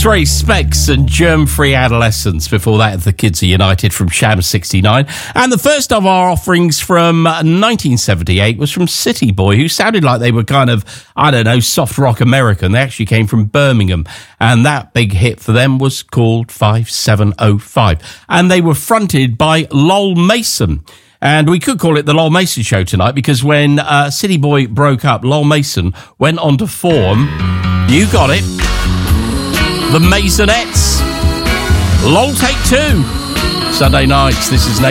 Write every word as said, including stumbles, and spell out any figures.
X-Ray Specs and Germ-Free Adolescence. Before that, The Kids Are United from Sham sixty-nine. And the first of our offerings from nineteen seventy-eight was from City Boy, who sounded like they were kind of, I don't know, soft rock American. They actually came from Birmingham. And that big hit for them was called five seven oh five. And they were fronted by Lol Mason. And we could call it the Lol Mason Show tonight, because when uh, City Boy broke up, Lol Mason went on to form, you got it, the Masonettes. Lol Take Two. Sunday nights, this is Nate.